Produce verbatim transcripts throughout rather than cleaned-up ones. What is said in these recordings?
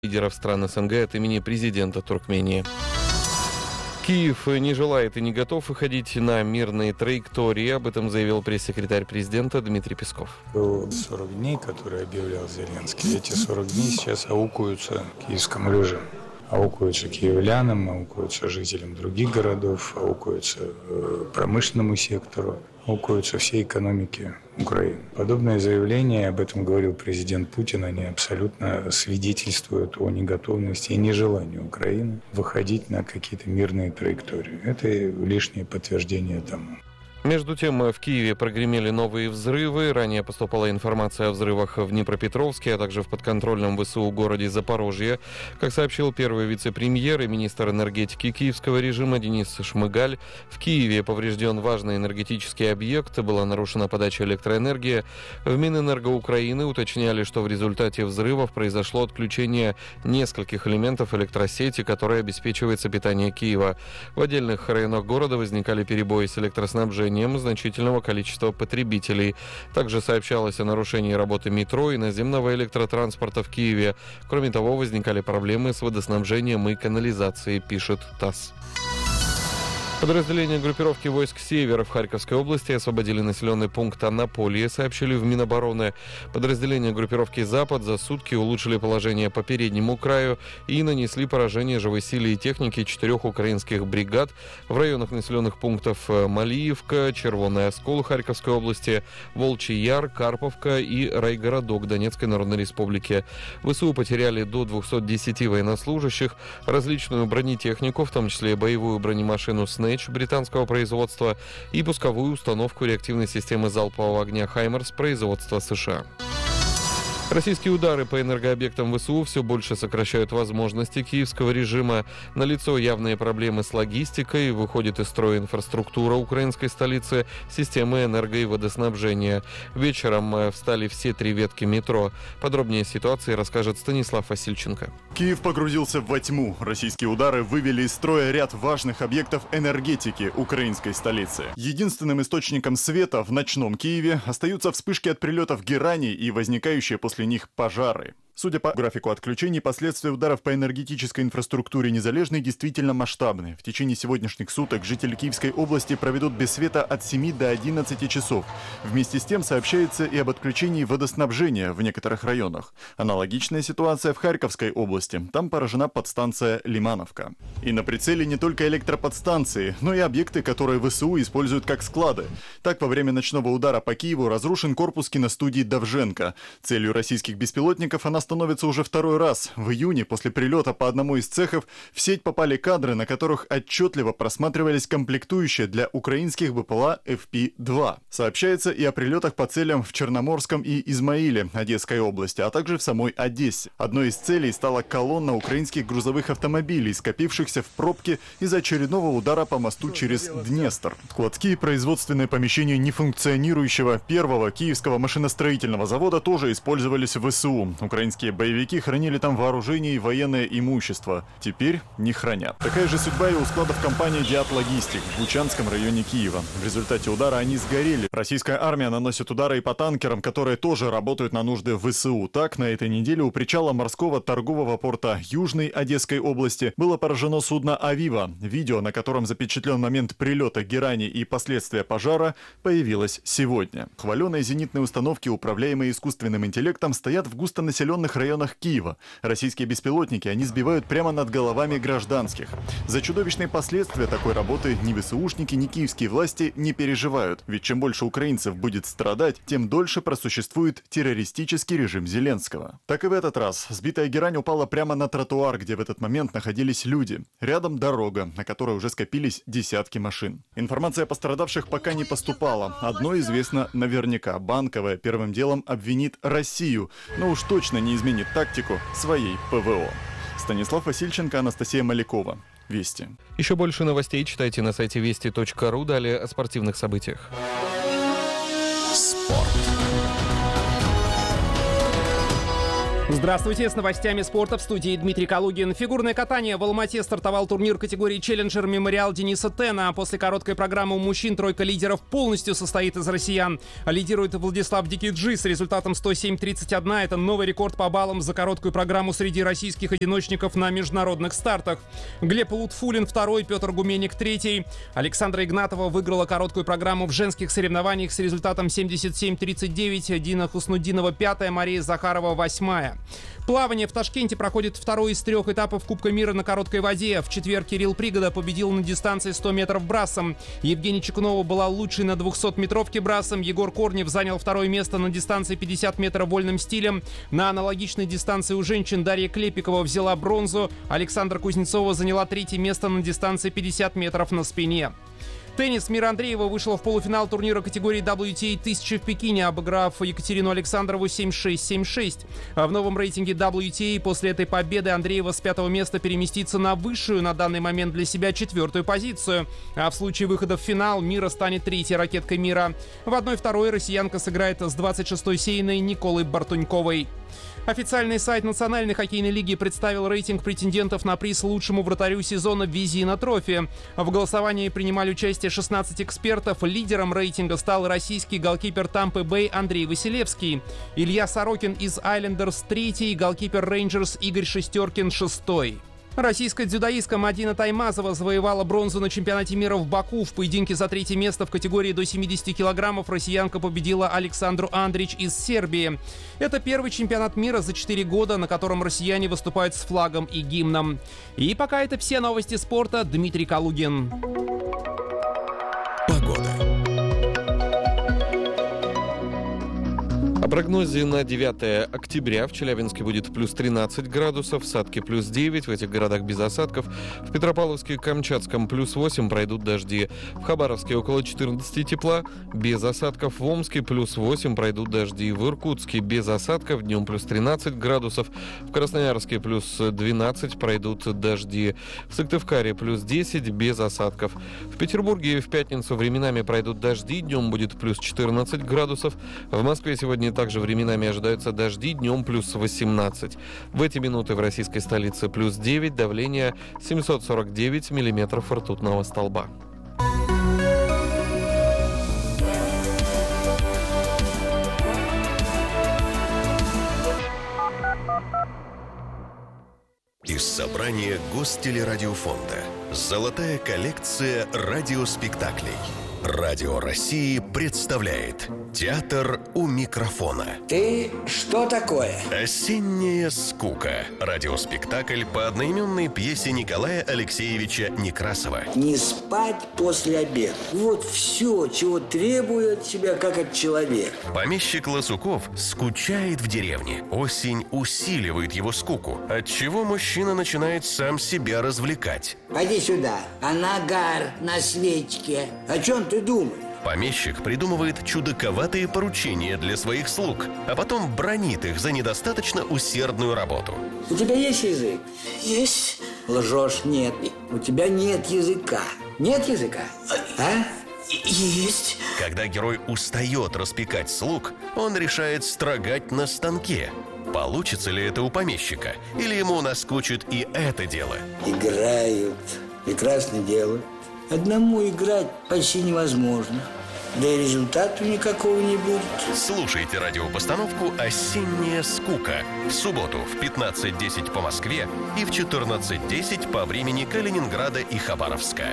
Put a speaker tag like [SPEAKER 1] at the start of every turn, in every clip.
[SPEAKER 1] лидеров стран СНГ от имени президента Туркмении. Киев не желает и не готов выходить на мирные траектории. Об этом заявил пресс-секретарь президента Дмитрий Песков.
[SPEAKER 2] сорок дней, которые объявлял Зеленский, эти сорок дней сейчас аукаются киевскому режиму. Аукаются киевлянам, аукаются жителям других городов, аукаются промышленному сектору, аукаются всей экономике Украины. Подобное заявление, об этом говорил президент Путин, они абсолютно свидетельствуют о неготовности и нежелании Украины выходить на какие-то мирные траектории. Это лишнее подтверждение тому.
[SPEAKER 1] Между тем, в Киеве прогремели новые взрывы. Ранее поступала информация о взрывах в Днепропетровске, а также в подконтрольном ВСУ городе Запорожье. Как сообщил первый вице-премьер и министр энергетики киевского режима Денис Шмыгаль, в Киеве поврежден важный энергетический объект, была нарушена подача электроэнергии. В Минэнерго Украины уточняли, что в результате взрывов произошло отключение нескольких элементов электросети, которая обеспечивается питание Киева. В отдельных районах города возникали перебои с электроснабжением значительного количества потребителей. Также сообщалось о нарушении работы метро и наземного электротранспорта в Киеве. Кроме того, возникали проблемы с водоснабжением и канализацией, пишет ТАСС. Подразделения группировки войск «Север» в Харьковской области освободили населенный пункт Анаполье, сообщили в Минобороны. Подразделения группировки «Запад» за сутки улучшили положение по переднему краю и нанесли поражение живой силе и технике четырех украинских бригад в районах населенных пунктов Малиевка, Червоный Оскол Харьковской области, Волчий Яр, Карповка и Райгородок Донецкой Народной Республики. ВСУ потеряли до двухсот десяти военнослужащих, различную бронетехнику, в том числе боевую бронемашину «Снэйдж» британского производства и пусковую установку реактивной системы залпового огня «Хаймерс» производства США. Российские удары по энергообъектам ВСУ все больше сокращают возможности киевского режима. Налицо явные проблемы с логистикой, выходит из строя инфраструктура украинской столицы, системы энерго- и водоснабжения. Вечером встали все три ветки метро. Подробнее о ситуации расскажет Станислав Васильченко.
[SPEAKER 3] Киев погрузился во тьму. Российские удары вывели из строя ряд важных объектов энергетики украинской столицы. Единственным источником света в ночном Киеве остаются вспышки от прилетов герани и возникающие после них пожары. Судя по графику отключений, последствия ударов по энергетической инфраструктуре Незалежной действительно масштабны. В течение сегодняшних суток жители Киевской области проведут без света от семи до одиннадцати часов. Вместе с тем сообщается и об отключении водоснабжения в некоторых районах. Аналогичная ситуация в Харьковской области. Там поражена подстанция Лимановка. И на прицеле не только электроподстанции, но и объекты, которые ВСУ используют как склады. Так, во время ночного удара по Киеву разрушен корпус киностудии «Довженко». Целью российских беспилотников она становится уже второй раз. В июне, после прилета по одному из цехов, в сеть попали кадры, на которых отчетливо просматривались комплектующие для украинских БПЛА эф пи два. Сообщается и о прилетах по целям в Черноморском и Измаиле Одесской области, а также в самой Одессе. Одной из целей стала колонна украинских грузовых автомобилей, скопившихся в пробке из-за очередного удара по мосту через Днестр. Складские производственные помещения нефункционирующего первого киевского машиностроительного завода тоже использовались в ВСУ. Украинские боевики хранили там вооружение и военное имущество. Теперь не хранят. Такая же судьба и у складов компании «Диат Логистик» в Бучанском районе Киева. В результате удара они сгорели. Российская армия наносит удары и по танкерам, которые тоже работают на нужды ВСУ. Так, на этой неделе у причала морского торгового порта Южной Одесской области было поражено судно «Авива». Видео, на котором запечатлен момент прилета герани и последствия пожара, появилось сегодня. Хваленые зенитные установки, управляемые искусственным интеллектом, стоят в густонаселенных районах Киева. Российские беспилотники они сбивают прямо над головами гражданских. За чудовищные последствия такой работы ни ВСУшники, ни киевские власти не переживают. Ведь чем больше украинцев будет страдать, тем дольше просуществует террористический режим Зеленского. Так и в этот раз. Сбитая герань упала прямо на тротуар, где в этот момент находились люди. Рядом дорога, на которой уже скопились десятки машин. Информация о пострадавших пока не поступала. Одно известно наверняка. Банковая первым делом обвинит Россию. Но уж точно не изменит тактику своей ПВО. Станислав Васильченко, Анастасия Малякова. Вести.
[SPEAKER 1] Еще больше новостей читайте на сайте вести точка ру. Далее о спортивных событиях.
[SPEAKER 4] Спорт. Здравствуйте, с новостями спорта в студии Дмитрий Калугин. Фигурное катание в Алмате стартовал турнир категории «Челленджер Мемориал» Дениса Тена. После короткой программы у мужчин тройка лидеров полностью состоит из россиян. Лидирует Владислав Дикиджи с результатом сто семь тридцать один. Это новый рекорд по баллам за короткую программу среди российских одиночников на международных стартах. Глеб Лутфулин второй, Петр Гуменник третий. Александра Игнатова выиграла короткую программу в женских соревнованиях с результатом семьдесят семь тридцать девять. Дина Хуснудинова пятая, Мария Захарова восьмая. Плавание в Ташкенте проходит второй из трех этапов Кубка мира на короткой воде. В четверг Кирилл Пригода победил на дистанции сто метров брасом. Евгения Чекунова была лучшей на двухсотметровке брасом. Егор Корнев занял второе место на дистанции пятьдесят метров вольным стилем. На аналогичной дистанции у женщин Дарья Клепикова взяла бронзу. Александра Кузнецова заняла третье место на дистанции пятьдесят метров на спине. Теннис. Мира Андреева вышла в полуфинал турнира категории дабл ю ти эй тысяча в Пекине, обыграв Екатерину Александрову семь шесть семь шесть. В новом рейтинге дабл ю ти эй после этой победы Андреева с пятого места переместится на высшую на данный момент для себя четвертую позицию. А в случае выхода в финал мира станет третьей ракеткой мира. В одной второй россиянка сыграет с двадцать шестой сеянной Николой Бартуньковой. Официальный сайт Национальной хоккейной лиги представил рейтинг претендентов на приз лучшему вратарю сезона Визина Трофи. В голосовании принимали участие шестнадцать экспертов. Лидером рейтинга стал российский голкипер Тампы Бэй Андрей Василевский. Илья Сорокин из Айлендерс третий, голкипер Рейнджерс Игорь Шестеркин шестой. Российская дзюдоистка Мадина Таймазова завоевала бронзу на чемпионате мира в Баку. В поединке за третье место в категории до семидесяти килограммов россиянка победила Александру Андрич из Сербии. Это первый чемпионат мира за четыре года, на котором россияне выступают с флагом и гимном. И пока это все новости спорта. Дмитрий Калугин.
[SPEAKER 5] Погода.
[SPEAKER 1] О прогнозе на девятое октября. В Челябинске будет плюс тринадцать градусов, в Сатке плюс девять, в этих городах без осадков. В Петропавловске и Камчатском плюс восемь, пройдут дожди. В Хабаровске около четырнадцати тепла, без осадков. В Омске плюс восемь, пройдут дожди. В Иркутске без осадков, днем плюс тринадцать градусов. В Красноярске плюс двенадцать, пройдут дожди. В Сыктывкаре плюс десять, без осадков. В Петербурге в пятницу временами пройдут дожди, днем будет плюс четырнадцать градусов. В Москве сегодня также временами ожидаются дожди, днем плюс восемнадцать. В эти минуты в российской столице плюс девять, давление семьсот сорок девять миллиметров ртутного столба.
[SPEAKER 5] Из собрания Гостелерадиофонда. Золотая коллекция радиоспектаклей. Радио России представляет «Театр у микрофона».
[SPEAKER 6] Ты что такое?
[SPEAKER 5] «Осенняя скука». Радиоспектакль по одноименной пьесе Николая Алексеевича Некрасова.
[SPEAKER 6] Не спать после обеда. Вот все, чего требует от тебя, как от человека.
[SPEAKER 5] Помещик Лосуков скучает в деревне. Осень усиливает его скуку, отчего мужчина начинает сам себя развлекать.
[SPEAKER 6] Пойди сюда, а нагар на свечке. О чем ты думаешь?
[SPEAKER 5] Помещик придумывает чудаковатые поручения для своих слуг, а потом бранит их за недостаточно усердную работу.
[SPEAKER 6] У тебя есть язык?
[SPEAKER 7] Есть.
[SPEAKER 6] Лжешь, нет. У тебя нет языка. Нет языка? А?
[SPEAKER 7] Есть.
[SPEAKER 5] Когда герой устает распекать слуг, он решает строгать на станке. Получится ли это у помещика? Или ему наскучит и это дело?
[SPEAKER 6] Играют. Прекрасно делают. Одному играть почти невозможно. Да и результата никакого не будет.
[SPEAKER 5] Слушайте радиопостановку «Осенняя скука» в субботу в пятнадцать десять по Москве и в четырнадцать десять по времени Калининграда и Хабаровска.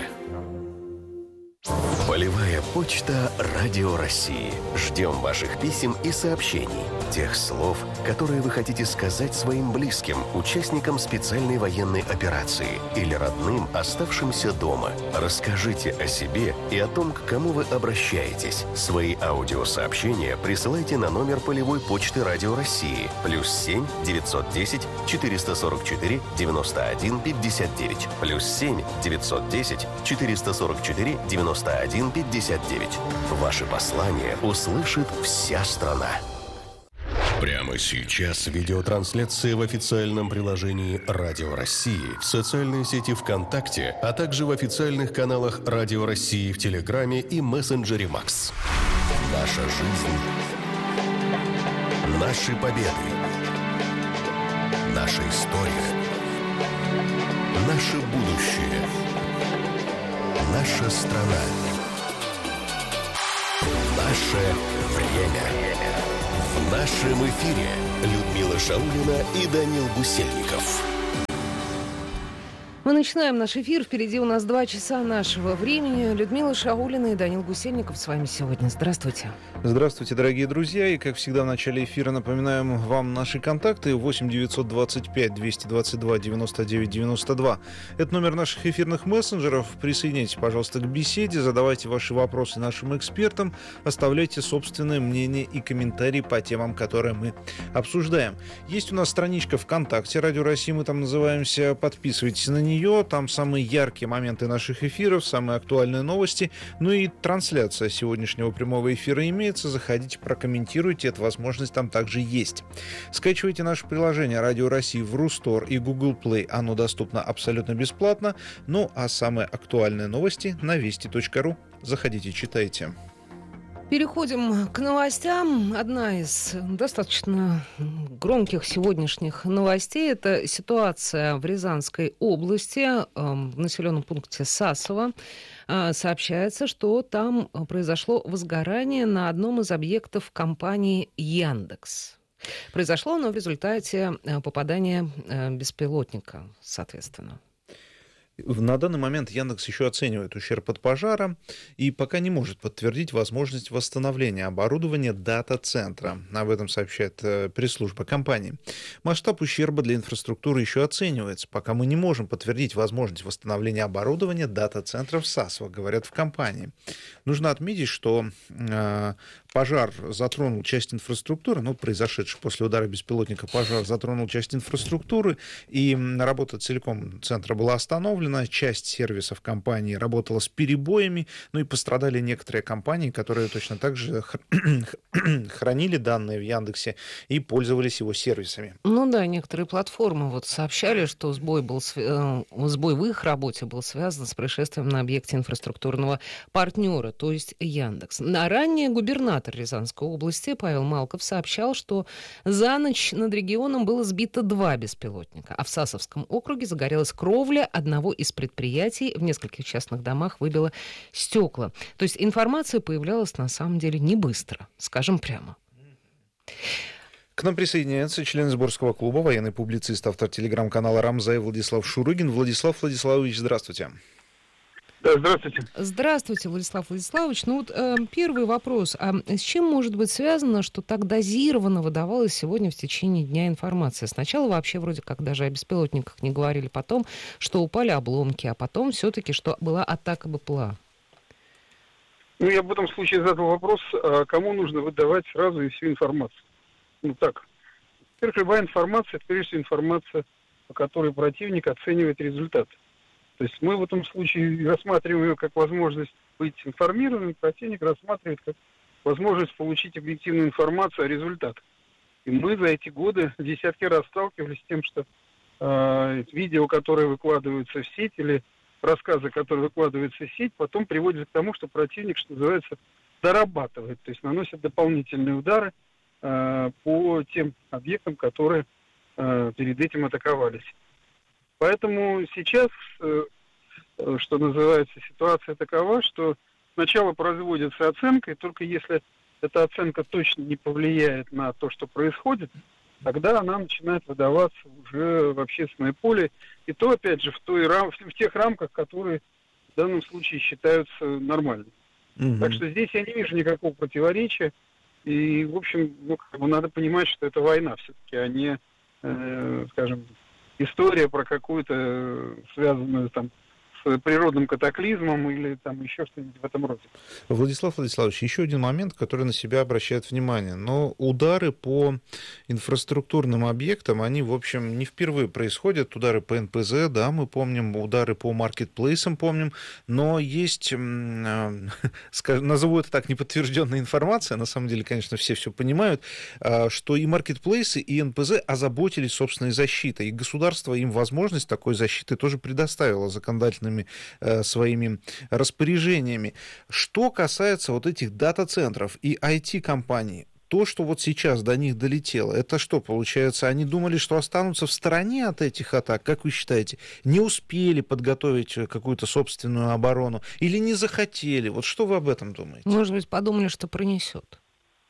[SPEAKER 5] Полевая почта Радио России. Ждем ваших писем и сообщений. Тех слов, которые вы хотите сказать своим близким, участникам специальной военной операции или родным, оставшимся дома. Расскажите о себе и о том, к кому вы обращаетесь. Свои аудиосообщения присылайте на номер полевой почты Радио России. Плюс семь девятьсот десять четыреста сорок четыре девяносто один пятьдесят девять. Плюс семь девятьсот десять четыреста сорок четыре девяносто один пятьдесят девять. Ваши послания услышит вся страна. Прямо сейчас видеотрансляция в официальном приложении Радио России, в социальной сети ВКонтакте, а также в официальных каналах Радио России в Телеграме и мессенджере Макс. Наша жизнь. Наши победы. Наша история. Наше будущее. Наша страна. Наше время. В нашем эфире Людмила Шаулина и Данил Гусельников.
[SPEAKER 8] Мы начинаем наш эфир. Впереди у нас два часа нашего времени. Людмила Шаулина и Данил Гусельников с вами сегодня. Здравствуйте.
[SPEAKER 9] Здравствуйте, дорогие друзья. И, как всегда, в начале эфира напоминаем вам наши контакты. восемь девятьсот двадцать пять двести двадцать два девяносто девять девяносто два. Это номер наших эфирных мессенджеров. Присоединяйтесь, пожалуйста, к беседе. Задавайте ваши вопросы нашим экспертам. Оставляйте собственное мнение и комментарии по темам, которые мы обсуждаем. Есть у нас страничка ВКонтакте «Радио России», мы там называемся. Подписывайтесь на нее. Там самые яркие моменты наших эфиров, самые актуальные новости. Ну и трансляция сегодняшнего прямого эфира имеется. Заходите, прокомментируйте. Эта возможность там также есть. Скачивайте наше приложение «Радио России» в Рустор и Google Play. Оно доступно абсолютно бесплатно. Ну а самые актуальные новости на вести точка ру. Заходите, читайте.
[SPEAKER 8] Переходим к новостям. Одна из достаточно громких сегодняшних новостей – это ситуация в Рязанской области, в населенном пункте Сасово. Сообщается, что там произошло возгорание на одном из объектов компании «Яндекс». Произошло оно в результате попадания беспилотника, соответственно.
[SPEAKER 9] На данный момент Яндекс еще оценивает ущерб от пожара и пока не может подтвердить возможность восстановления оборудования дата-центра. Об этом сообщает пресс-служба компании. Масштаб ущерба для инфраструктуры еще оценивается. Пока мы не можем подтвердить возможность восстановления оборудования дата-центра в Сасово, говорят в компании. Нужно отметить, что э, пожар затронул часть инфраструктуры, ну, произошедший после удара беспилотника пожар затронул часть инфраструктуры, и работа целиком центра была остановлена. Часть сервисов компании работала с перебоями, ну и пострадали некоторые компании, которые точно так же хранили данные в Яндексе и пользовались его сервисами.
[SPEAKER 8] Ну да, некоторые платформы вот сообщали, что сбой, был, сбой в их работе был связан с происшествием на объекте инфраструктурного партнера, то есть Яндекс. А ранее губернатор Рязанской области Павел Малков сообщал, что за ночь над регионом было сбито два беспилотника, а в Сасовском округе загорелась кровля одного из предприятий, в нескольких частных домах выбило стекла. То есть информация появлялась на самом деле не быстро, скажем прямо.
[SPEAKER 9] К нам присоединяется член сборского клуба, военный публицист, автор телеграм-канала «Рамзай» Владислав Шурыгин. Владислав Владиславович, здравствуйте.
[SPEAKER 10] Да, здравствуйте.
[SPEAKER 8] Здравствуйте, Владислав Владиславович. Ну вот э, первый вопрос. А с чем может быть связано, что так дозированно выдавалась сегодня в течение дня информация? Сначала вообще вроде как даже о беспилотниках не говорили, потом, что упали обломки, а потом все-таки, что была атака БПЛА.
[SPEAKER 10] Ну, я в этом случае задал вопрос, а кому нужно выдавать сразу и всю информацию? Ну так, во-первых, любая информация, это прежде всего информация, по которой противник оценивает результат. То есть мы в этом случае рассматриваем ее как возможность быть информированным, противник рассматривает как возможность получить объективную информацию о результатах. И мы за эти годы десятки раз сталкивались с тем, что э, видео, которые выкладываются в сеть, или рассказы, которые выкладываются в сеть, потом приводят к тому, что противник, что называется, дорабатывает, то есть наносит дополнительные удары э, по тем объектам, которые э, перед этим атаковались. Поэтому сейчас, что называется, ситуация такова, что сначала производится оценка, и только если эта оценка точно не повлияет на то, что происходит, тогда она начинает выдаваться уже в общественное поле, и то, опять же, в, той, в тех рамках, которые в данном случае считаются нормальными. Mm-hmm. Так что здесь я не вижу никакого противоречия, и, в общем, ну, как бы надо понимать, что это война все-таки, а не, э, скажем, история про какую-то связанную там с природным катаклизмом или там еще что-нибудь в этом роде.
[SPEAKER 9] Владислав Владиславович, еще один момент, который на себя обращает внимание. Но удары по инфраструктурным объектам, они, в общем, не впервые происходят. Удары по эн пэ зэ, да, мы помним, удары по маркетплейсам помним, но есть, скажем, назову это так, неподтвержденная информация, на самом деле, конечно, все все понимают, что и маркетплейсы, и эн пэ зэ озаботились собственной защитой, и государство им возможность такой защиты тоже предоставило законодательными э, своими распоряжениями. Что касается вот этих дата-центров и ай ти-компаний, то, что вот сейчас до них долетело, это что, получается, они думали, что останутся в стороне от этих атак? Как вы считаете? Не успели подготовить какую-то собственную оборону? Или не захотели? Вот что вы об этом думаете?
[SPEAKER 8] Может быть, подумали, что пронесет?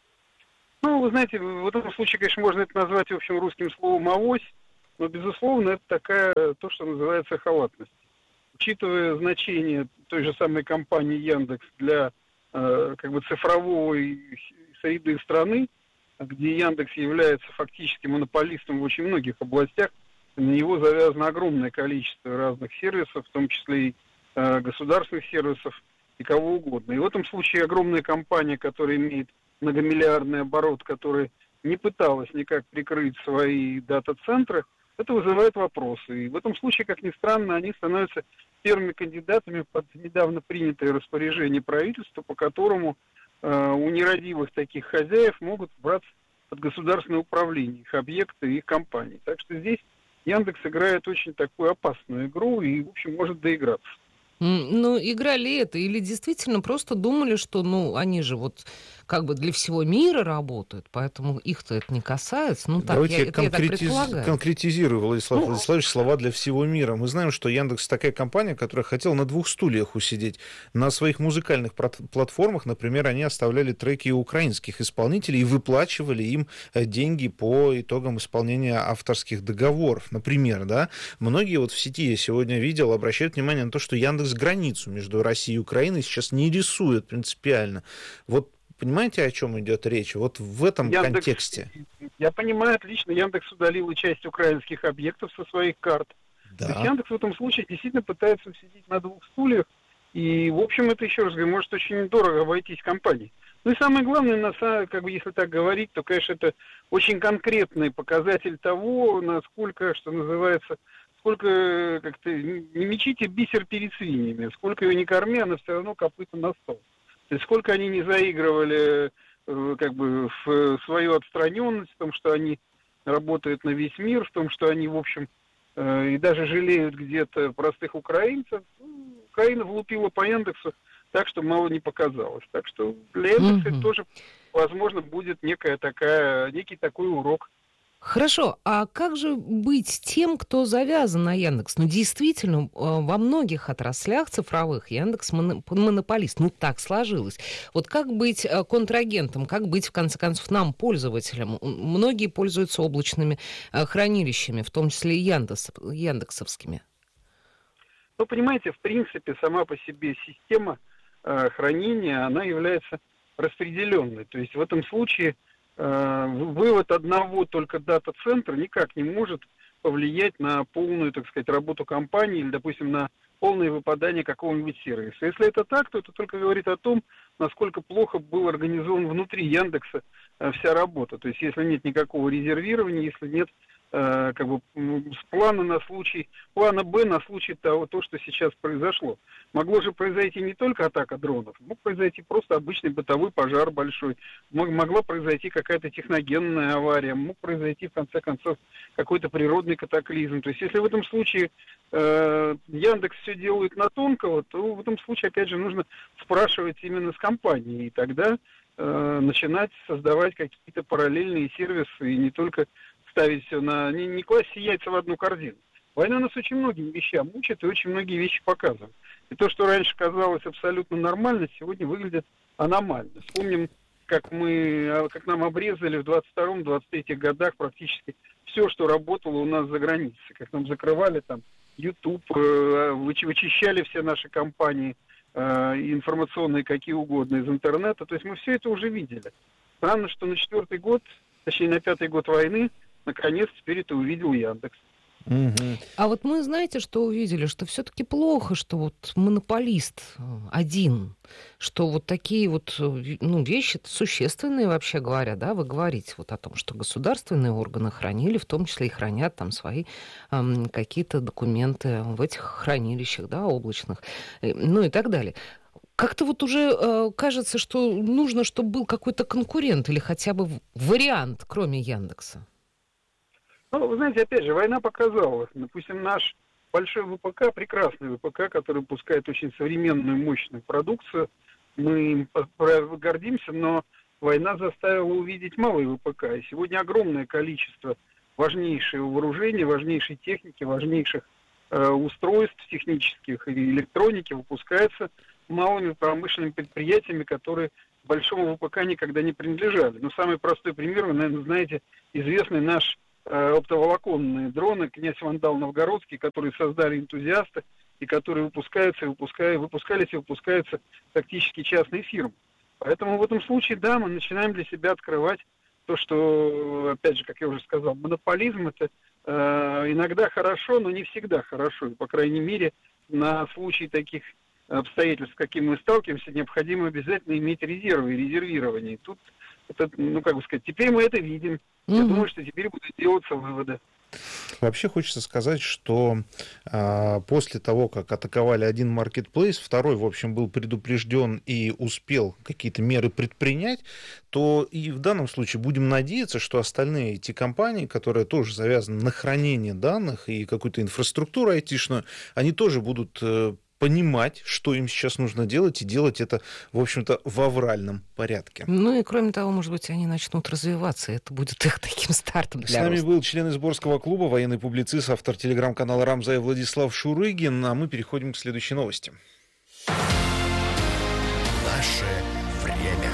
[SPEAKER 10] Ну, вы знаете, в этом случае, конечно, можно это назвать, в общем, русским словом «авось», но, безусловно, это такая, то, что называется, халатность. Учитывая значение той же самой компании Яндекс для э, как бы цифровой среды страны, где Яндекс является фактически монополистом в очень многих областях, на него завязано огромное количество разных сервисов, в том числе и э, государственных сервисов, и кого угодно. И в этом случае огромная компания, которая имеет многомиллиардный оборот, который не пыталась никак прикрыть свои дата-центры, это вызывает вопросы. И в этом случае, как ни странно, они становятся первыми кандидатами под недавно принятое распоряжение правительства, по которому э, у нерадивых таких хозяев могут браться под государственное управление их объекты и их компании. Так что здесь Яндекс играет очень такую опасную игру и, в общем, может доиграться.
[SPEAKER 8] Ну, играли это или действительно просто думали, что, ну, они же вот как бы для всего мира работают, поэтому их-то это не касается. Ну, так,
[SPEAKER 9] Давайте
[SPEAKER 8] я,
[SPEAKER 9] я,
[SPEAKER 8] это я так
[SPEAKER 9] конкретиз...
[SPEAKER 8] предполагаю.
[SPEAKER 9] конкретизирую, Владислав
[SPEAKER 10] Ну,
[SPEAKER 9] Владиславович, слова «для всего мира». Мы знаем, что Яндекс такая компания, которая хотела на двух стульях усидеть. На своих музыкальных платформах, например, они оставляли треки украинских исполнителей и выплачивали им деньги по итогам исполнения авторских договоров. Например, да, многие вот в сети, я сегодня видел, обращают внимание на то, что Яндекс границу между Россией и Украиной сейчас не рисует принципиально. Вот понимаете, о чем идет речь? Вот в этом Яндекс, контексте.
[SPEAKER 10] Я понимаю отлично. Яндекс удалил часть украинских объектов со своих карт. Да. То есть Яндекс в этом случае действительно пытается сидеть на двух стульях. И, в общем, это, еще раз говорю, может очень дорого обойтись компании. Ну и самое главное, на самом, как бы, если так говорить, то, конечно, это очень конкретный показатель того, насколько, что называется, сколько, как-то, не мечите бисер перед свиньями, сколько ее не корми, она все равно копыта на стол. То есть сколько они не заигрывали как бы в свою отстраненность, в том, что они работают на весь мир, в том, что они, в общем, и даже жалеют где-то простых украинцев. Украина влупила по Яндексу так, что мало не показалось. Так что для Яндекса это тоже, возможно, будет некая такая, некий такой урок.
[SPEAKER 8] Хорошо, а как же быть тем, кто завязан на Яндекс? Ну, действительно, во многих отраслях цифровых Яндекс монополист. Ну, так сложилось. Вот как быть контрагентом, как быть, в конце концов, нам, пользователям? Многие пользуются облачными хранилищами, в том числе и Яндекс, яндексовскими.
[SPEAKER 10] Ну, понимаете, в принципе, сама по себе система э, хранения, она является распределенной. То есть в этом случае вывод одного только дата-центра никак не может повлиять на полную, так сказать, работу компании или, допустим, на полное выпадание какого-нибудь сервиса. Если это так, то это только говорит о том, насколько плохо был организован внутри Яндекса вся работа. То есть если нет никакого резервирования, если нет э, как бы плана на случай, плана Б на случай того, то, что сейчас произошло. Могло же произойти не только атака дронов, мог произойти просто обычный бытовой пожар большой, мог, могла произойти какая-то техногенная авария, мог произойти, в конце концов, какой-то природный катаклизм. То есть если в этом случае э, Яндекс все делает на тонкого, то в этом случае, опять же, нужно спрашивать именно с компанией, и тогда э, начинать создавать какие-то параллельные сервисы, и не только ставить все на... не, не класть все яйца в одну корзину. Война нас очень многим вещам учит и очень многие вещи показывает. И то, что раньше казалось абсолютно нормально, сегодня выглядит аномально. Вспомним, как мы, как нам обрезали в двадцать втором — двадцать третьем годах практически все, что работало у нас за границей. Как нам закрывали там YouTube, вычищали все наши компании информационные какие угодно из интернета. То есть мы все это уже видели. Странно, что на четвертый год, точнее на пятый год войны, наконец теперь это увидел Яндекс.
[SPEAKER 8] А вот мы, знаете, что увидели? Что все-таки плохо, что вот монополист один, что вот такие вот, ну, вещи существенные, вообще говоря, да, вы говорите вот о том, что государственные органы хранили, в том числе и хранят там свои эм, какие-то документы в этих хранилищах, да, облачных, э, ну и так далее. Как-то вот уже э, кажется, что нужно, чтобы был какой-то конкурент или хотя бы вариант, кроме Яндекса.
[SPEAKER 10] Ну, вы знаете, опять же, война показала. Допустим, наш большой ВПК, прекрасный ВПК, который выпускает очень современную, мощную продукцию. Мы им гордимся, но война заставила увидеть малый ВПК. И сегодня огромное количество важнейшего вооружения, важнейшей техники, важнейших э, устройств технических и электроники выпускается малыми промышленными предприятиями, которые большому ВПК никогда не принадлежали. Но самый простой пример, вы, наверное, знаете, известный наш э, оптоволоконные дроны «Князь Вандал Новгородский», которые создали энтузиасты и которые выпускаются, и выпускают, выпускались и выпускаются практически частные фирмы. Поэтому в этом случае, да, мы начинаем для себя открывать то, что, опять же, как я уже сказал, монополизм это э, иногда хорошо, но не всегда хорошо. И, по крайней мере, на случай таких обстоятельств, с какими мы сталкиваемся, необходимо обязательно иметь резервы и резервирование. И тут, это, ну, как бы сказать, теперь мы это видим. Mm-hmm. Я думаю, что теперь будут делаться выводы.
[SPEAKER 9] Вообще хочется сказать, что а, после того, как атаковали один маркетплейс, второй, в общем, был предупрежден и успел какие-то меры предпринять, то и в данном случае будем надеяться, что остальные эти компании, которые тоже завязаны на хранение данных и какую-то инфраструктуру айтишную, они тоже будут понимать, что им сейчас нужно делать, и делать это, в общем-то, в авральном порядке.
[SPEAKER 8] Ну и, кроме того, может быть, они начнут развиваться, и это будет их таким стартом для
[SPEAKER 9] С нами
[SPEAKER 8] роста.
[SPEAKER 9] был член Изборского клуба, военный публицист, автор телеграм-канала «Рамзай» Владислав Шурыгин, а мы переходим к следующей новости.
[SPEAKER 5] Наше время.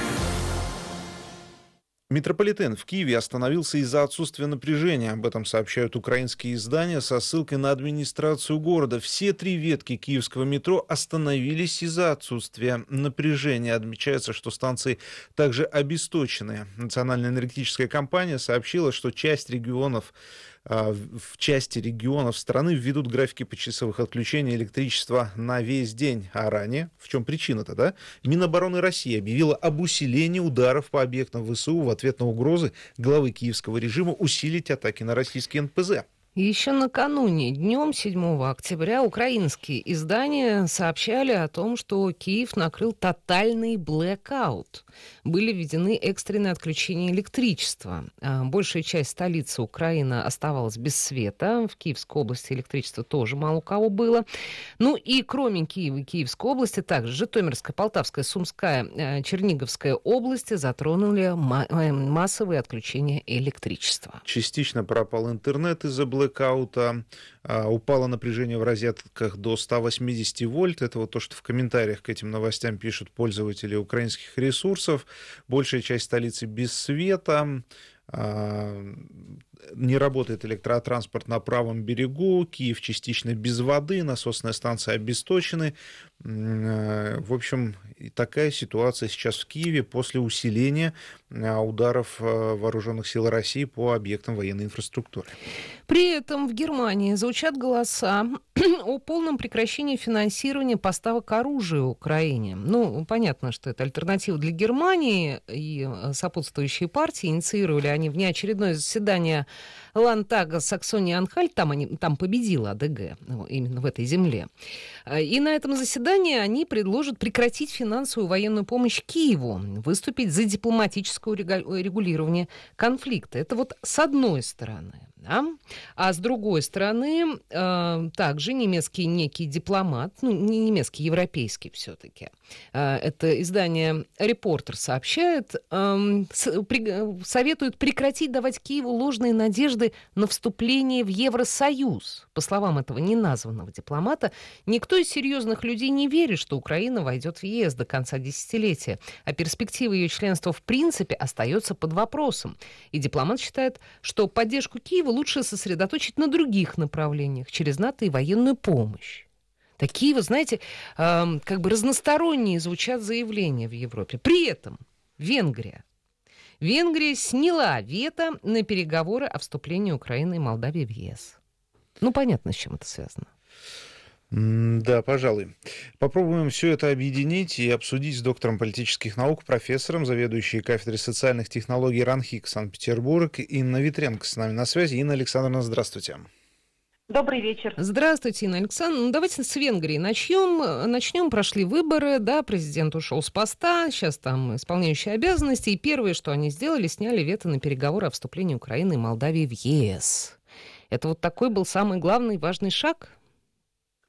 [SPEAKER 9] Метрополитен в Киеве остановился из-за отсутствия напряжения. Об этом сообщают украинские издания со ссылкой на администрацию города. Все три ветки киевского метро остановились из-за отсутствия напряжения. Отмечается, что станции также обесточены. Национальная энергетическая компания сообщила, что часть регионов в части регионов страны введут графики почасовых отключений электричества на весь день. А ранее, в чем причина-то, да? Минобороны России объявила об усилении ударов по объектам ВСУ в ответ на угрозы главы киевского режима усилить атаки на российский эн пэ зэ.
[SPEAKER 8] Еще накануне, днем седьмого октября, украинские издания сообщали о том, что Киев накрыл тотальный блэкаут. Были введены экстренные отключения электричества. Большая часть столицы Украины оставалась без света. В Киевской области электричества тоже мало у кого было. Ну и кроме Киева и Киевской области, также Житомирская, Полтавская, Сумская, Черниговская области затронули массовые отключения электричества.
[SPEAKER 9] Частично пропал интернет из-за блэкаута. Блэкаута, упало напряжение в розетках до ста восьмидесяти вольт. Это вот то, что в комментариях к этим новостям пишут пользователи украинских ресурсов. Большая часть столицы без света. Не работает электротранспорт на правом берегу. Киев частично без воды. Насосные станции обесточены. В общем, такая ситуация сейчас в Киеве после усиления ударов вооруженных сил России по объектам военной инфраструктуры.
[SPEAKER 8] При этом в Германии звучат голоса о полном прекращении финансирования поставок оружия Украине. Ну, понятно, что это альтернатива для Германии, и сопутствующие партии инициировали они внеочередное заседание Ландтага Саксонии-Анхальт, там, они, там победила а дэ гэ, именно в этой земле. И на этом заседании они предложат прекратить финансовую военную помощь Киеву, выступить за дипломатическое регулирование конфликта. Это вот с одной стороны. Да? А с другой стороны, э, также немецкий некий дипломат, ну, не немецкий, европейский все-таки, э, это издание «Репортер» сообщает, э, с, при, советует прекратить давать Киеву ложные надежды на вступление в Евросоюз. По словам этого неназванного дипломата, никто из серьезных людей не верит, что Украина войдет в е эс до конца десятилетия, а перспектива ее членства в принципе остается под вопросом. И дипломат считает, что поддержку Киева лучше сосредоточить на других направлениях, через НАТО и военную помощь. Такие, вы знаете, э, как бы разносторонние звучат заявления в Европе. При этом Венгрия. Венгрия сняла вето на переговоры о вступлении Украины и Молдавии в е эс. Ну, понятно, с чем это связано.
[SPEAKER 9] Да, пожалуй. Попробуем все это объединить и обсудить с доктором политических наук, профессором, заведующей кафедрой социальных технологий РАНХИК Санкт-Петербург Инна Ветренко с нами на связи. Инна Александровна, здравствуйте.
[SPEAKER 11] Добрый вечер.
[SPEAKER 8] Здравствуйте, Инна Александровна. Ну, давайте с Венгрии начнем. Начнем. Прошли выборы, да, президент ушел с поста, сейчас там исполняющий обязанности, и первое, что они сделали, сняли вето на переговоры о вступлении Украины и Молдавии в е эс. Это вот такой был самый главный важный шаг?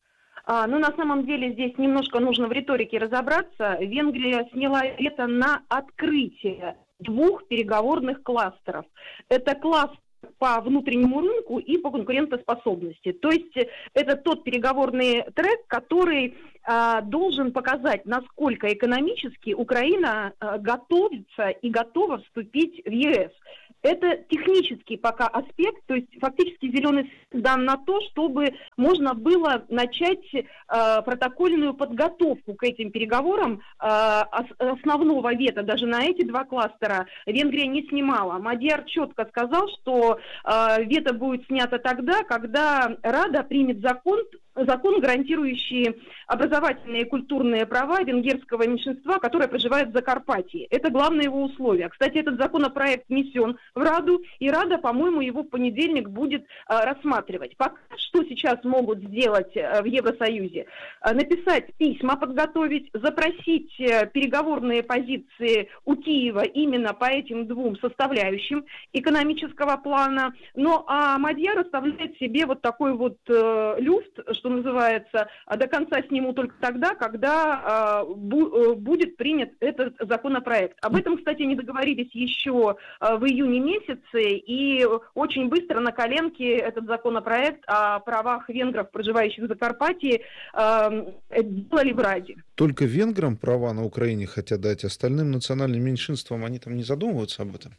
[SPEAKER 11] А, но на самом деле здесь немножко нужно в риторике разобраться. Венгрия сняла вето на открытие двух переговорных кластеров. Это кластер по внутреннему рынку и по конкурентоспособности. То есть это тот переговорный трек, который а, должен показать, насколько экономически Украина а, готовится и готова вступить в ЕС. Это технический пока аспект, то есть фактически зеленый свет дан на то, чтобы можно было начать э, протокольную подготовку к этим переговорам. Э, основного вето даже на эти два кластера Венгрия не снимала. Мадьяр четко сказал, что э, вето будет снято тогда, когда Рада примет закон, закон, гарантирующий образовательные и культурные права венгерского меньшинства, которое проживает в Закарпатье. Это главное его условие. Кстати, этот законопроект внесен в Раду, и Рада, по-моему, его в понедельник будет а, рассматривать. Пока что сейчас могут сделать а, в Евросоюзе? А, написать письма, подготовить, запросить а, переговорные позиции у Киева именно по этим двум составляющим экономического плана. Ну, а Мадьяр оставляет себе вот такой вот э, люфт, что называется, до конца сниму только тогда, когда э, бу- будет принят этот законопроект. Об этом, кстати, не договорились еще э, в июне месяце, и очень быстро на коленке этот законопроект о правах венгров, проживающих в Закарпатье, э, делали в Раде.
[SPEAKER 9] Только венграм права на Украине хотят дать, остальным национальным меньшинствам они там не задумываются об этом?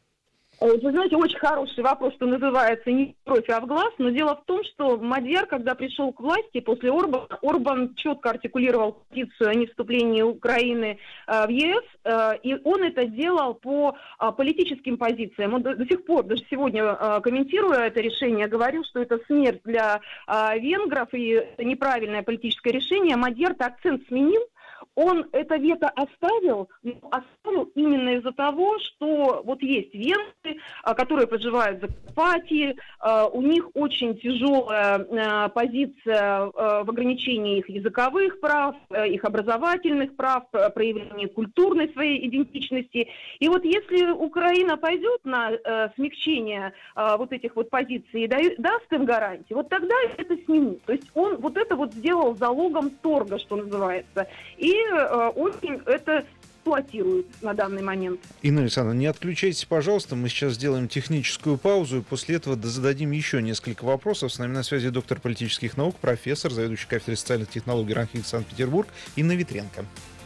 [SPEAKER 11] Вы знаете, очень хороший вопрос, что называется, не в кровь, а в глаз, но дело в том, что Мадьяр, когда пришел к власти после Орбана, Орбан четко артикулировал позицию о невступлении Украины э, в ЕС, э, и он это делал по э, политическим позициям. Он до, до сих пор, даже сегодня, э, комментируя это решение, говорил, что это смерть для э, венгров и неправильное политическое решение. Мадьяр-то акцент сменил. Он это вето оставил, но оставил именно из-за того, что вот есть венгры, которые проживают в Закарпатье, у них очень тяжелая позиция в ограничении их языковых прав, их образовательных прав, проявления культурной своей идентичности. И вот если Украина пойдет на смягчение вот этих вот позиций и даст им гарантии, вот тогда это снимут. То есть он вот это вот сделал залогом торга, что называется. И очень это эксплуатируют на данный момент.
[SPEAKER 9] Инна Александровна, не отключайтесь, пожалуйста. Мы сейчас сделаем техническую паузу, и после этого зададим еще несколько вопросов. С нами на связи доктор политических наук, профессор, заведующий кафедрой социальных технологий РАНХИКС Санкт-Петербург Инна Ветренко.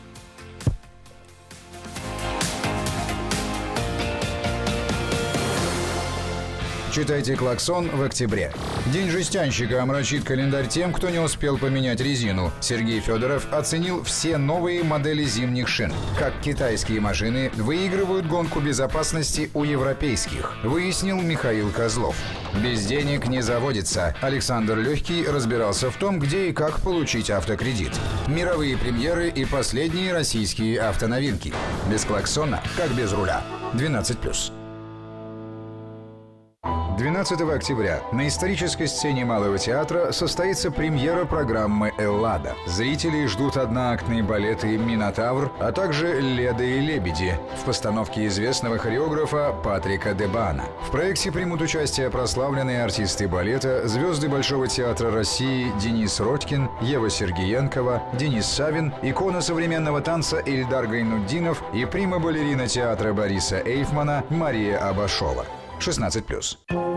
[SPEAKER 12] Читайте «Клаксон» в октябре. День жестянщика омрачит календарь тем, кто не успел поменять резину. Сергей Федоров оценил все новые модели зимних шин. Как китайские машины выигрывают гонку безопасности у европейских, выяснил Михаил Козлов. Без денег не заводится. Александр Легкий разбирался в том, где и как получить автокредит. Мировые премьеры и последние российские автоновинки. Без клаксона, как без руля. двенадцать плюс. двенадцатого октября на исторической сцене Малого театра состоится премьера программы «Эллада». Зрители ждут одноактные балеты «Минотавр», а также «Леда и лебеди» в постановке известного хореографа Патрика Дебана. В проекте примут участие прославленные артисты балета, звезды Большого театра России Денис Родькин, Ева Сергеенкова, Денис Савин, икона современного танца Ильдар Гайнутдинов и прима-балерина театра Бориса Эйфмана Мария Абашова. шестнадцать плюс.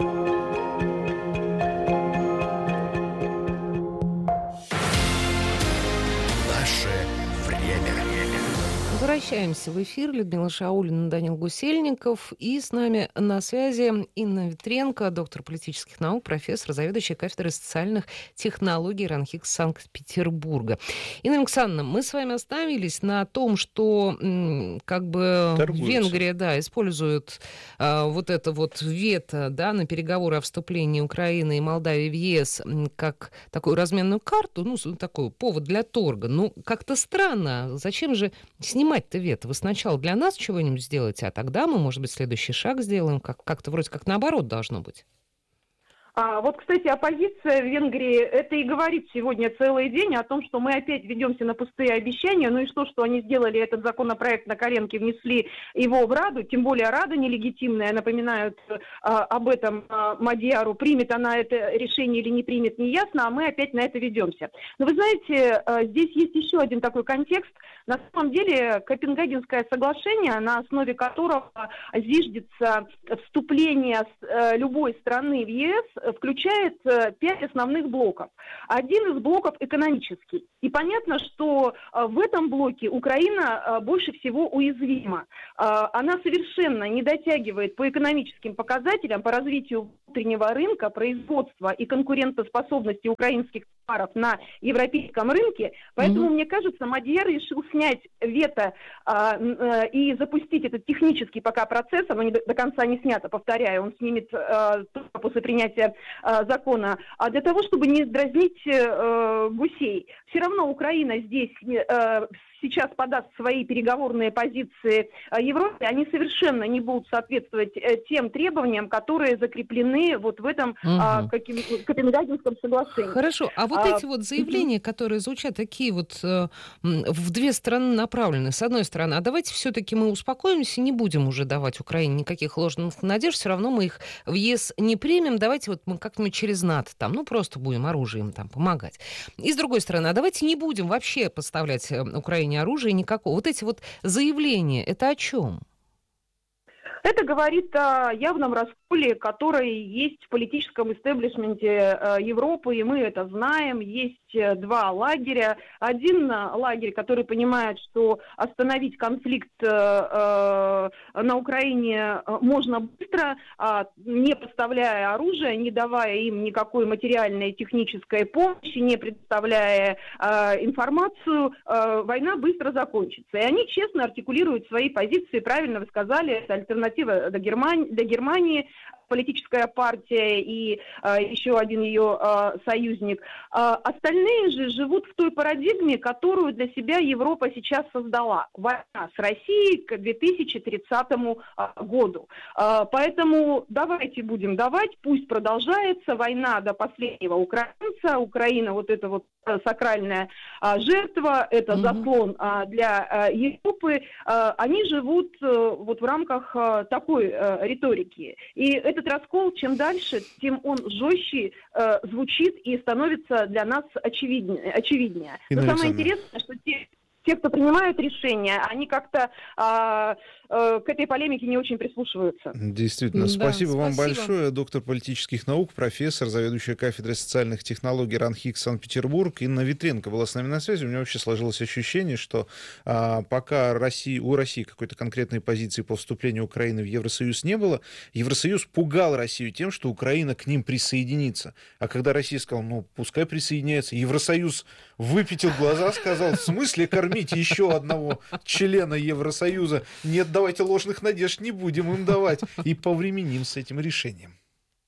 [SPEAKER 8] Возвращаемся в эфир. Людмила Шаулина, Данил Гусельников. И с нами на связи Инна Ветренко, доктор политических наук, профессор, заведующая кафедрой социальных технологий РАНХИКС Санкт-Петербурга. Инна Александровна, мы с вами остановились на том, что как бы Торгуются. Венгрия, да, использует а, вот это вот вето, да, на переговоры о вступлении Украины и Молдавии в ЕС как такую разменную карту, ну, такой повод для торга. Ну, как-то странно. Зачем же снимать-то вето? Вы сначала для нас чего-нибудь сделаете, а тогда мы, может быть, следующий шаг сделаем. Как- как-то вроде как наоборот должно быть.
[SPEAKER 11] А, вот, кстати, оппозиция в Венгрии это и говорит сегодня целый день о том, что мы опять ведемся на пустые обещания. Ну и что, что они сделали этот законопроект на коленке, внесли его в Раду, тем более Рада нелегитимная, напоминают а, об этом а, Мадьяру. Примет она это решение или не примет, не ясно, а мы опять на это ведемся. Но вы знаете, а, здесь есть еще один такой контекст. На самом деле Копенгагенское соглашение, на основе которого зиждется вступление а, любой страны в ЕС, включает пять основных блоков. Один из блоков экономический. И понятно, что в этом блоке Украина больше всего уязвима. Она совершенно не дотягивает по экономическим показателям, по развитию внутреннего рынка, производства и конкурентоспособности украинских товаров на европейском рынке. Поэтому, mm-hmm. мне кажется, Мадьяр решил снять вето а, а, и запустить этот технический пока процесс. Оно не до, до конца не снято, повторяю, он снимет а, после принятия а, закона. А для того, чтобы не дразнить а, гусей. Все равно Украина здесь а, сейчас подаст свои переговорные позиции Европе, они совершенно не будут соответствовать тем требованиям, которые закреплены вот в этом угу. а, Копенгагенском соглашении.
[SPEAKER 8] Хорошо, а вот а, эти вот заявления, которые звучат такие вот э, в две стороны направлены. С одной стороны, а давайте все-таки мы успокоимся, не будем уже давать Украине никаких ложных надежд, все равно мы их в ЕС не примем, давайте вот мы как-нибудь через НАТО там, ну просто будем оружием там помогать. И с другой стороны, а давайте не будем вообще поставлять Украине оружия никакого. Вот эти вот заявления, это о чем?
[SPEAKER 11] Это говорит о явном расколе, который есть в политическом истеблишменте Европы, и мы это знаем. Есть два лагеря. Один лагерь, который понимает, что остановить конфликт на Украине можно быстро, не поставляя оружие, не давая им никакой материальной и технической помощи, не предоставляя информацию, война быстро закончится. И они честно артикулируют свои позиции, правильно вы сказали, это альтернатива до Германии, до Германии, политическая партия и а, еще один ее а, союзник. А, остальные же живут в той парадигме, которую для себя Европа сейчас создала. Война с Россией к две тысячи тридцатому а, году. А, поэтому давайте будем давать, пусть продолжается война до последнего украинца. Украина вот это вот сакральная а, жертва, это mm-hmm. заслон а, для а, Европы. А, они живут а, вот в рамках а, такой а, риторики. И этот раскол, чем дальше, тем он жестче а, звучит и становится для нас очевиднее. очевиднее. Но самое интересное, что те, те, кто принимают решения, они как-то а, а, к этой полемике не очень прислушиваются.
[SPEAKER 9] Действительно. Да, спасибо, спасибо вам большое. Доктор политических наук, профессор, заведующая кафедрой социальных технологий РАНХИК Санкт-Петербург. Инна Витренко была с нами на связи. У меня вообще сложилось ощущение, что а, пока России, у России какой-то конкретной позиции по вступлению Украины в Евросоюз не было, Евросоюз пугал Россию тем, что Украина к ним присоединится. А когда Россия сказала, ну, пускай присоединяется, Евросоюз выпятил глаза, сказал, в смысле кормить еще одного члена Евросоюза? Нет, давайте ложных надежд не будем им давать. И повременим с этим решением.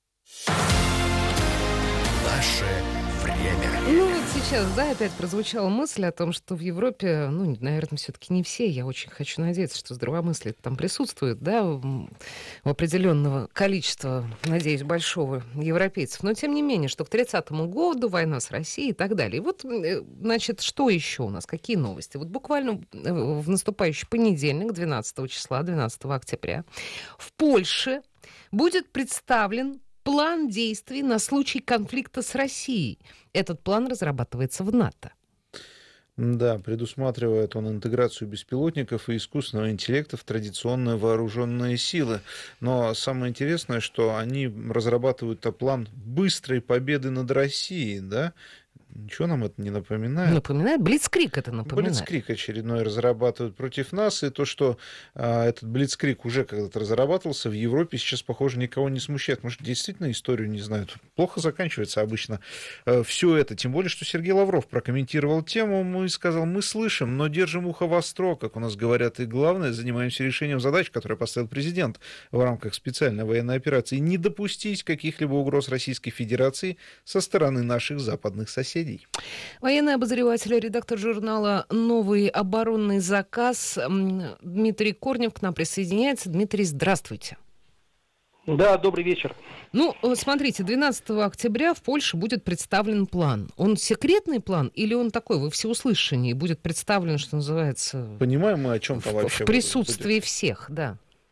[SPEAKER 5] Наше время.
[SPEAKER 8] Ну вот сейчас, да, опять прозвучала мысль о том, что в Европе, ну, наверное, все-таки не все, я очень хочу надеяться, что здравомыслие там присутствует, да, у определенного количества, надеюсь, большого европейцев, но тем не менее, что к тридцатому году война с Россией и так далее. И вот, значит, что еще у нас, какие новости? Вот буквально в наступающий понедельник, двенадцатого числа, двенадцатого октября, в Польше будет представлен план действий на случай конфликта с Россией. Этот план разрабатывается в НАТО.
[SPEAKER 9] Да, предусматривает он интеграцию беспилотников и искусственного интеллекта в традиционные вооруженные силы. Но самое интересное, что они разрабатывают план быстрой победы над Россией, да? Ничего нам это не напоминает.
[SPEAKER 8] Напоминает? Блицкриг это напоминает.
[SPEAKER 9] Блицкриг очередной разрабатывают против нас. И то, что а, этот Блицкриг уже когда-то разрабатывался в Европе, сейчас, похоже, никого не смущает. Может, действительно историю не знают. Плохо заканчивается обычно а, все это. Тем более, что Сергей Лавров прокомментировал тему и сказал, мы слышим, но держим ухо востро, как у нас говорят. И главное, занимаемся решением задач, которые поставил президент в рамках специальной военной операции. Не допустить каких-либо угроз Российской Федерации со стороны наших западных соседей.
[SPEAKER 8] Военный обозреватель, редактор журнала «Новый оборонный заказ» Дмитрий Корнев к нам присоединяется. Дмитрий, здравствуйте.
[SPEAKER 13] Да, добрый вечер.
[SPEAKER 8] Ну, смотрите, двенадцатого октября в Польше будет представлен план. Он секретный план или он такой, во всеуслышании, будет представлен, что называется...
[SPEAKER 9] Понимаем мы, о чем там вообще?
[SPEAKER 8] В присутствии будет. Всех, да.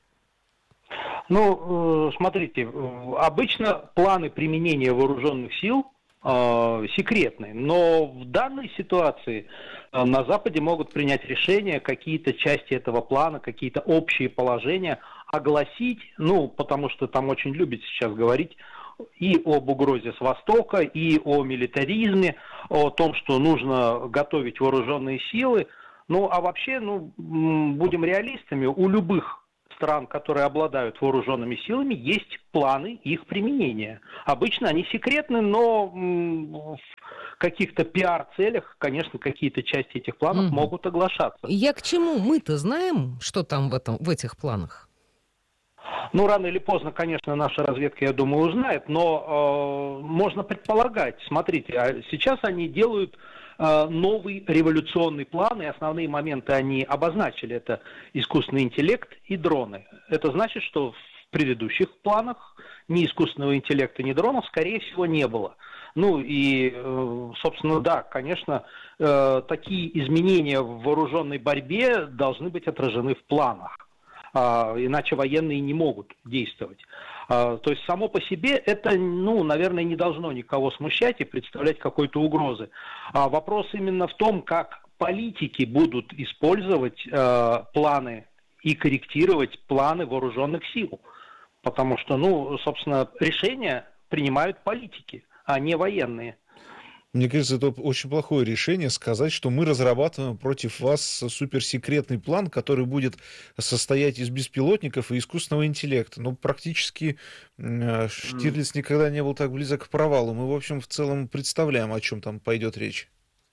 [SPEAKER 13] Ну, смотрите, обычно планы применения вооруженных сил э, секретные, но в данной ситуации э, на Западе могут принять решение какие-то части этого плана, какие-то общие положения огласить, ну, потому что там очень любят сейчас говорить и об угрозе с Востока, и о милитаризме, о том, что нужно готовить вооруженные силы. Ну, а вообще, ну, будем реалистами, у любых стран, которые обладают вооруженными силами, есть планы их применения. Обычно они секретны, но в каких-то пиар-целях, конечно, какие-то части этих планов угу. могут оглашаться.
[SPEAKER 8] Я к чему? Мы-то знаем, что там в, этом, в этих планах?
[SPEAKER 13] Ну, рано или поздно, конечно, наша разведка, я думаю, узнает, но э, можно предполагать. Смотрите, а сейчас они делают э, новый революционный план, и основные моменты они обозначили. Это искусственный интеллект и дроны. Это значит, что в предыдущих планах ни искусственного интеллекта, ни дронов, скорее всего, не было. Ну и, э, собственно, да, конечно, э, такие изменения в вооруженной борьбе должны быть отражены в планах. А, иначе военные не могут действовать. А, то есть само по себе это, ну, наверное, не должно никого смущать и представлять какой-то угрозы. А вопрос именно в том, как политики будут использовать а, планы и корректировать планы вооруженных сил. Потому что, ну, собственно, решения принимают политики, а не военные.
[SPEAKER 9] Мне кажется, это очень плохое решение сказать, что мы разрабатываем против вас суперсекретный план, который будет состоять из беспилотников и искусственного интеллекта. Ну, практически э, Штирлиц никогда не был так близок к провалу. Мы, в общем, в целом представляем, о чем там пойдет речь.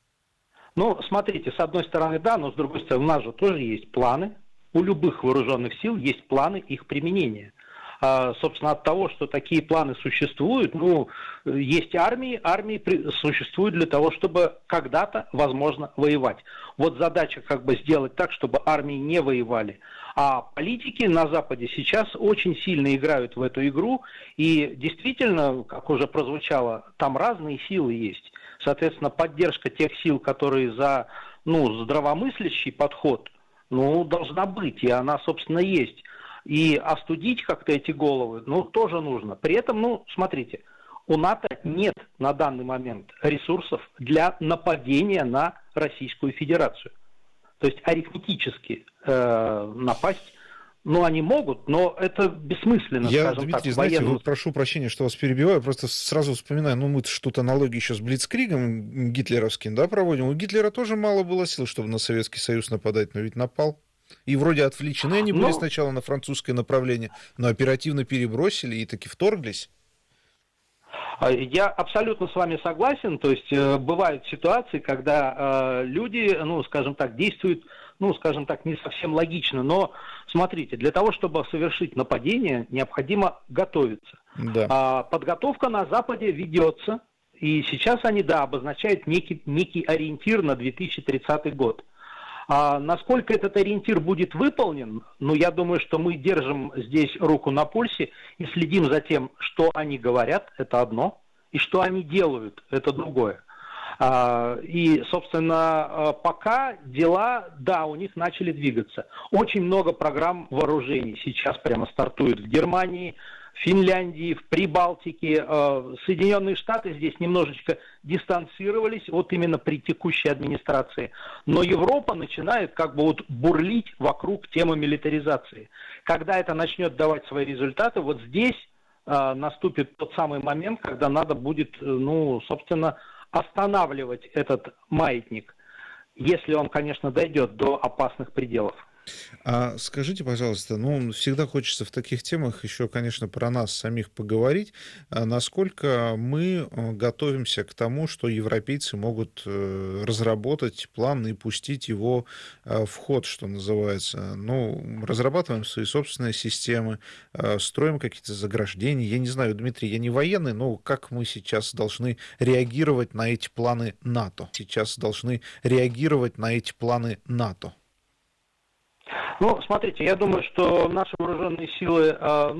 [SPEAKER 13] Ну, смотрите, с одной стороны, да, но с другой стороны, у нас же тоже есть планы. У любых вооруженных сил есть планы их применения. Собственно, от того, что такие планы существуют, ну, есть армии, армии существуют для того, чтобы когда-то, возможно, воевать. Вот задача как бы сделать так, чтобы армии не воевали. А политики на Западе сейчас очень сильно играют в эту игру, и действительно, как уже прозвучало, там разные силы есть. Соответственно, поддержка тех сил, которые за, ну, здравомыслящий подход, ну, должна быть, и она, собственно, есть. И остудить как-то эти головы, ну, тоже нужно. При этом, ну, смотрите, у НАТО нет на данный момент ресурсов для нападения на Российскую Федерацию. То есть арифметически э, напасть, ну, они могут, но это бессмысленно,
[SPEAKER 9] я,
[SPEAKER 13] скажем
[SPEAKER 9] Дмитрий,
[SPEAKER 13] так.
[SPEAKER 9] знаете,
[SPEAKER 13] военную...
[SPEAKER 9] вот прошу прощения, что вас перебиваю, просто сразу вспоминаю, ну, мы что-то аналогии еще с Блицкригом гитлеровским, да, проводим. У Гитлера тоже мало было сил, чтобы на Советский Союз нападать, но ведь напал. И вроде отвлечены они были но... сначала на французское направление, но оперативно перебросили и таки вторглись.
[SPEAKER 13] Я абсолютно с вами согласен. То есть э, бывают ситуации, когда э, люди, ну, скажем так, действуют, ну, скажем так, не совсем логично. Но смотрите, для того, чтобы совершить нападение, необходимо готовиться.
[SPEAKER 9] Да.
[SPEAKER 13] А подготовка на Западе ведется, и сейчас они, да, обозначают некий, некий ориентир на две тысячи тридцатый год. А насколько этот ориентир будет выполнен, ну, я думаю, что мы держим здесь руку на пульсе и следим за тем, что они говорят, это одно, и что они делают, это другое. А, и, собственно, пока дела, да, у них начали двигаться. Очень много программ вооружений сейчас прямо стартуют в Германии, в Финляндии, в Прибалтике. Соединенные Штаты здесь немножечко дистанцировались вот именно при текущей администрации. Но Европа начинает как бы вот бурлить вокруг темы милитаризации. Когда это начнет давать свои результаты, вот здесь наступит тот самый момент, когда надо будет, ну, собственно, останавливать этот маятник, если он, конечно, дойдет до опасных пределов.
[SPEAKER 9] А скажите, пожалуйста, ну, всегда хочется в таких темах еще, конечно, про нас самих поговорить. А насколько мы готовимся к тому, что европейцы могут разработать план и пустить его в ход, что называется? Ну, разрабатываем свои собственные системы, строим какие-то заграждения. Я не знаю, Дмитрий, я не военный, но как мы сейчас должны реагировать на эти планы НАТО? Сейчас должны реагировать на эти планы НАТО?
[SPEAKER 13] Ну, смотрите, я думаю, что наши вооруженные силы, ну,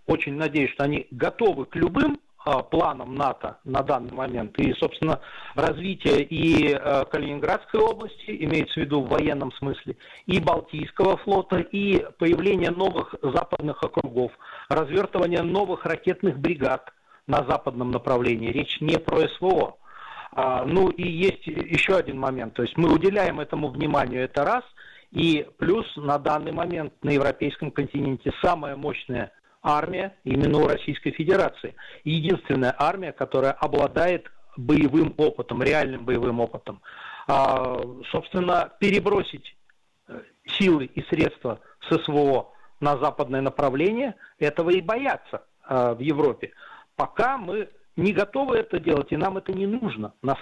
[SPEAKER 13] очень надеюсь, что они готовы к любым планам НАТО на данный момент. И, собственно, развитие и Калининградской области, имеется в виду в военном смысле, и Балтийского флота, и появление новых западных округов, развертывание новых ракетных бригад на западном направлении. Речь не про СВО. Ну и есть еще один момент. То есть мы уделяем этому вниманию, это раз. И плюс на данный момент на европейском континенте самая мощная армия именно у Российской Федерации. Единственная армия, которая обладает боевым опытом, реальным боевым опытом. А, собственно, перебросить силы и средства с СВО на западное направление, этого и боятся а, в Европе. Пока мы не готовы это делать, и нам это не нужно на